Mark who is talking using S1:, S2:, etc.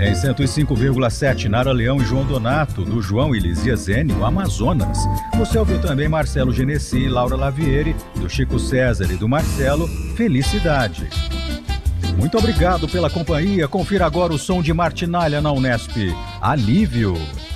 S1: Em 105,7, Nara Leão e João Donato, do João e Lizia Zênio, Amazonas. Você ouviu também Marcelo Genesi e Laura Lavieri, do Chico César e do Marcelo, Felicidade. Muito obrigado pela companhia. Confira agora o som de Martinalha na Unesp, Alívio.